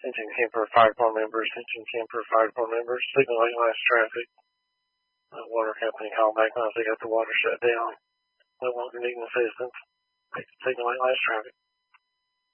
Attention Camper Fire Department members, attention Camper Fire Department members, signal lane lights traffic. Water company call back on if they got the water shut down. No longer needing assistance. Signal lane lights traffic.